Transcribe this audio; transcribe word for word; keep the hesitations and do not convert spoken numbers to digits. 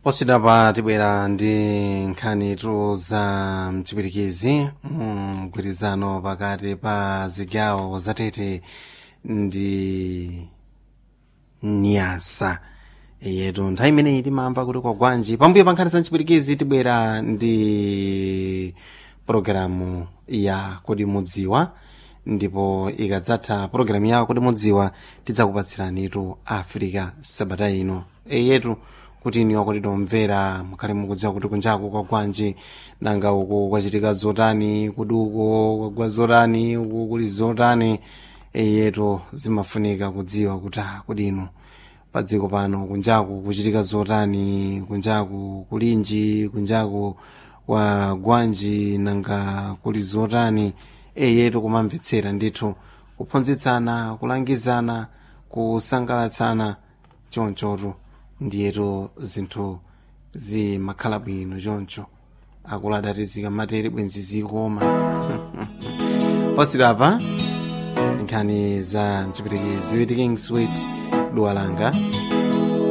Posidapa tibwera ndi nkhanitu za mchipirikizi mgwirizano pakati pa zigawo zatete ndi nyasa yetu nthawi imeneyi timamva kuti kwa gwanji pambuyo pa nkhani za mchipirikizi tibwera ndi pologalamu ya kodi mudziwa ndipo ikadzatha pologalamu ya kodi mudziwa tidzakupatsiranitu Africa sabata ino yetu kuti inu akutidwa mvera mukhale mukudziwa kuti kunjaku kwa gwanji nanga uku kwachitika zotani kuti uko kwagwa zotani uku kuli zotani yetu zimafunika kudziwa kuti kuti inu pa dziko pano kunjaku kuchitika zotani kunjaku kulinji kunjaku kwa gwanji nanga kuli zotani yetu kumamvetsera ndithu kuphunzitsana kulangizana kusangalatsana chonchotu ndiyetu zinthu zimakhala bwino choncho akulu adatizika matere bwenzi zikoma posiro apa nkhani za mchipirikizi witi King Sweet duwalanga